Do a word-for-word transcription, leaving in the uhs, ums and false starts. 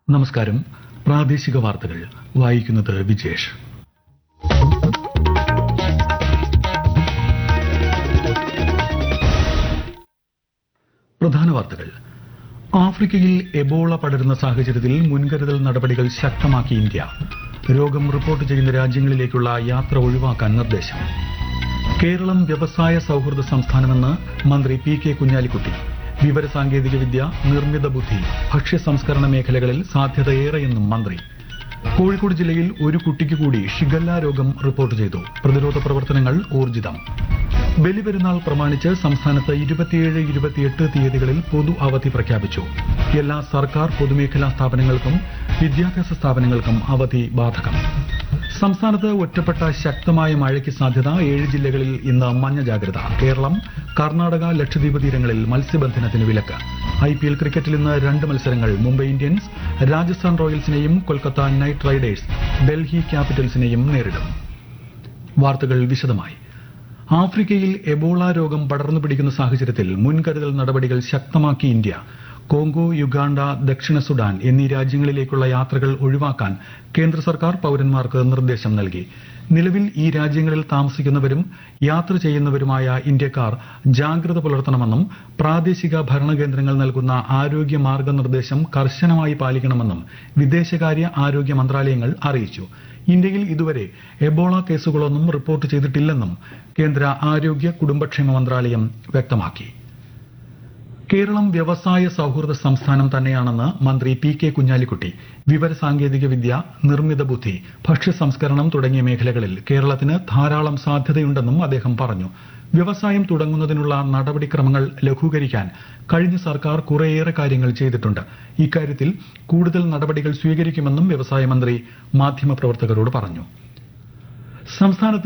നമസ്കാരം. പ്രാദേശിക വാർത്തകൾ വായിക്കുന്നത് വിജേഷ്. പ്രധാന വാർത്തകൾ. ആഫ്രിക്കയിൽ എബോള പടരുന്ന സാഹചര്യത്തിൽ മുൻകരുതൽ നടപടികൾ ശക്തമാക്കി ഇന്ത്യ. രോഗം റിപ്പോർട്ട് ചെയ്യുന്ന രാജ്യങ്ങളിലേക്കുള്ള യാത്ര ഒഴിവാക്കാൻ നിർദ്ദേശം. കേരളം വ്യവസായ സൌഹൃദ സംസ്ഥാനമെന്ന് മന്ത്രി പി കെ കുഞ്ഞാലിക്കുട്ടി. വിവരസാങ്കേതിക വിദ്യ, നിർമ്മിത ബുദ്ധി, ഭക്ഷ്യ സംസ്കരണ മേഖലകളിൽ സാധ്യതയേറെയെന്നും മന്ത്രി. കോഴിക്കോട് ജില്ലയിൽ ഒരു കുട്ടിക്ക് കൂടി ഷിഗല്ല രോഗം റിപ്പോർട്ട് ചെയ്തു. പ്രതിരോധ പ്രവർത്തനങ്ങൾ ഊർജിതം. ബലിപെരുന്നാൾ പ്രമാണിച്ച് സംസ്ഥാനത്ത് ഇരുപത്തിയേഴ് ഇരുപത്തിയെട്ട് തീയതികളിൽ പൊതു അവധി പ്രഖ്യാപിച്ചു. എല്ലാ സർക്കാർ പൊതുമേഖലാ സ്ഥാപനങ്ങൾക്കും വിദ്യാഭ്യാസ സ്ഥാപനങ്ങൾക്കും അവധി ബാധകം. സംസ്ഥാനത്ത് ഒറ്റപ്പെട്ട ശക്തമായ മഴയ്ക്ക് സാധ്യത. ഏഴ് ജില്ലകളിൽ ഇന്ന് മഞ്ഞ ജാഗ്രത. കേരളം, കർണാടക, ലക്ഷദ്വീപ് തീരങ്ങളിൽ മത്സ്യബന്ധനത്തിന് വിലക്ക്. ഐ പി എൽ ക്രിക്കറ്റിൽ ഇന്ന് രണ്ട് മത്സരങ്ങൾ. Mumbai Indians Rajasthan റോയൽസിനെയും Kolkata night Riders Delhi ക്യാപിറ്റൽസിനെയും നേരിടും. വാർത്തകൾ വിശദമായി. ആഫ്രിക്കയിൽ എബോള രോഗം പടർന്നു പിടിക്കുന്ന സാഹചര്യത്തിൽ മുൻകരുതൽ നടപടികൾ ശക്തമാക്കി ഇന്ത്യ. കോങ്കോ, യുഗാണ്ട, ദക്ഷിണ സുഡാൻ എന്നീ രാജ്യങ്ങളിലേക്കുള്ള യാത്രകൾ ഒഴിവാക്കാൻ കേന്ദ്ര സർക്കാർ പൌരന്മാർക്ക് നിർദ്ദേശം നൽകി. നിലവിൽ ഈ രാജ്യങ്ങളിൽ താമസിക്കുന്നവരും യാത്ര ചെയ്യുന്നവരുമായ ഇന്ത്യക്കാർ ജാഗ്രത പുലർത്തണമെന്നും പ്രാദേശിക ഭരണകേന്ദ്രങ്ങൾ നൽകുന്ന ആരോഗ്യ മാർഗനിർദ്ദേശം കർശനമായി പാലിക്കണമെന്നും വിദേശകാര്യ ആരോഗ്യ മന്ത്രാലയങ്ങൾ അറിയിച്ചു. ഇന്ത്യയിൽ ഇതുവരെ എബോള കേസുകളൊന്നും റിപ്പോർട്ട് ചെയ്തിട്ടില്ലെന്നും കേന്ദ്ര ആരോഗ്യ കുടുംബക്ഷേമ മന്ത്രാലയം വ്യക്തമാക്കി. കേരളം വ്യവസായ സൌഹൃദ സംസ്ഥാനം തന്നെയാണെന്ന് മന്ത്രി പി കെ കുഞ്ഞാലിക്കുട്ടി. വിവരസാങ്കേതിക വിദ്യ, നിർമ്മിത ബുദ്ധി, ഭക്ഷ്യ സംസ്കരണം തുടങ്ങിയ മേഖലകളിൽ കേരളത്തിന് ധാരാളം സാധ്യതയുണ്ടെന്നും അദ്ദേഹം പറഞ്ഞു. വ്യവസായം തുടങ്ങുന്നതിനുള്ള നടപടിക്രമങ്ങൾ ലഘൂകരിക്കാൻ കഴിഞ്ഞ സർക്കാർ കുറേയേറെ കാര്യങ്ങൾ ചെയ്തിട്ടുണ്ട്. ഇക്കാര്യത്തിൽ കൂടുതൽ നടപടികൾ സ്വീകരിക്കുമെന്നും വ്യവസായ മന്ത്രി മാധ്യമപ്രവർത്തകരോട് പറഞ്ഞു. സംസ്ഥാനത്ത്